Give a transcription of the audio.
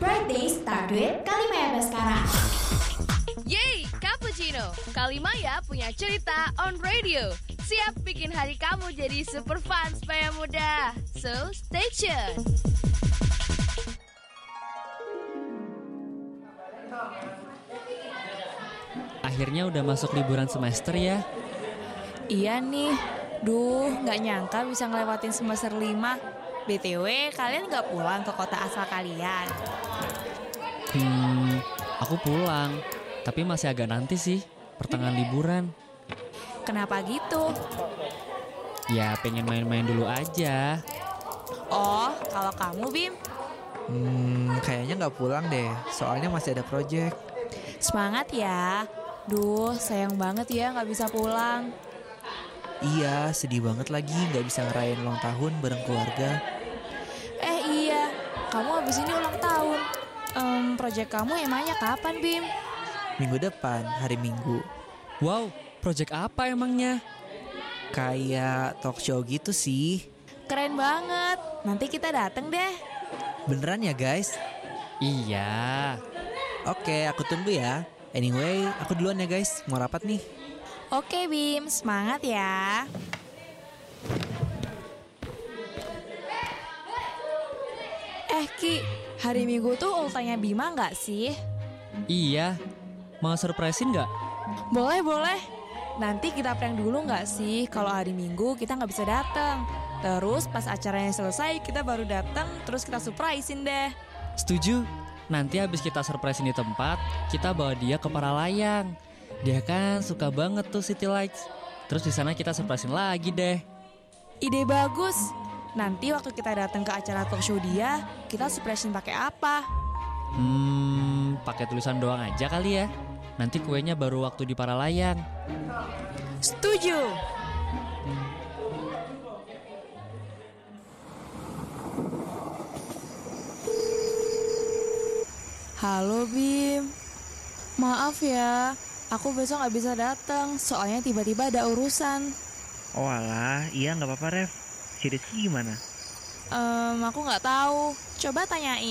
Bright Day Start with Kalimaya Baskara. Yeay, Cappuccino. Kalimaya punya cerita on radio. Siap bikin hari kamu jadi super fun supaya mudah. So, stay tuned. Akhirnya udah masuk liburan semester ya. Iya nih, nggak nyangka bisa ngelewatin semester 5. BTW, kalian nggak pulang ke kota asal kalian? Aku pulang, tapi masih agak nanti sih, pertengahan liburan. Kenapa gitu? Ya pengen main-main dulu aja. Oh, kalau kamu, Bim? Kayaknya nggak pulang deh, soalnya masih ada project. Semangat ya. Sayang banget ya nggak bisa pulang. Iya, sedih banget lagi nggak bisa ngerayain ulang tahun bareng keluarga. Iya, kamu habis ini ulang tahun. Project kamu emangnya kapan, Bim? Minggu depan, hari Minggu. Wow, project apa emangnya? Kayak talk show gitu sih. Keren banget. Nanti kita dateng deh. Beneran ya guys? Iya. Oke, aku tunggu ya. Anyway, aku duluan ya guys, mau rapat nih. Oke, Bim, semangat ya. Ki, hari Minggu tuh ultahnya Bima nggak sih? Iya. Mau surprisein nggak? Boleh. Nanti kita prank dulu nggak sih kalau hari Minggu kita nggak bisa datang. Terus pas acaranya selesai kita baru datang, terus kita surprisein deh. Setuju. Nanti habis kita surprisein di tempat, kita bawa dia ke Paralayang. Dia kan suka banget tuh City Lights. Terus di sana kita surprisein lagi deh. Ide bagus. Nanti waktu kita datang ke acara talk show dia, kita surprisein pakai apa? Pakai tulisan doang aja kali ya. Nanti kuenya baru waktu di Paralayang. Setuju. Halo Bim, maaf ya, aku besok gak bisa datang, soalnya tiba-tiba ada urusan. Oh alah, iya gak apa-apa Ref. Si Rizky gimana? Aku gak tahu, coba tanyain.